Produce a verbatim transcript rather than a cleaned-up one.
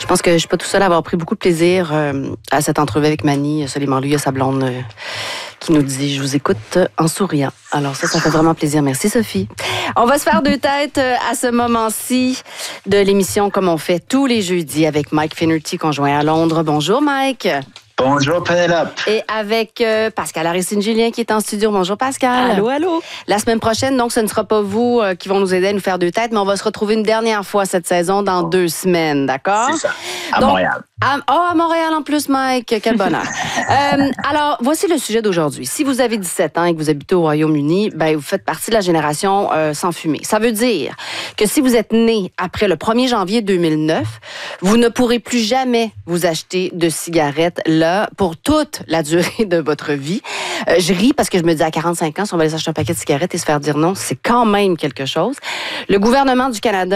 pense que je suis pas tout seul à avoir pris beaucoup de plaisir euh, à cette entrevue avec Mani. Seulement lui, il y a sa blonde euh, qui nous dit « Je vous écoute » en souriant. Alors ça, ça fait vraiment plaisir. Merci, Sophie. On va se faire deux têtes à ce moment-ci de l'émission, comme on fait tous les jeudis avec Mike Finnerty, conjoint à Londres. Bonjour, Mike. Bonjour, Pénélope. Et avec euh, Pascal Aristide-Julien qui est en studio. Bonjour, Pascal. Allô, allô. La semaine prochaine, donc, ce ne sera pas vous euh, qui vont nous aider à nous faire deux têtes, mais on va se retrouver une dernière fois cette saison dans oh. deux semaines, d'accord? C'est ça, à donc, Montréal. À, oh, à Montréal en plus, Mike. Quel bonheur. euh, alors, voici le sujet d'aujourd'hui. Si vous avez dix-sept ans et que vous habitez au Royaume-Uni, ben, vous faites partie de la génération euh, sans fumée. Ça veut dire que si vous êtes né après le premier janvier deux mille neuf, vous ne pourrez plus jamais vous acheter de cigarettes là pour toute la durée de votre vie. Euh, je ris parce que je me dis à quarante-cinq ans, si on va aller s'acheter un paquet de cigarettes et se faire dire non, c'est quand même quelque chose. Le gouvernement du Canada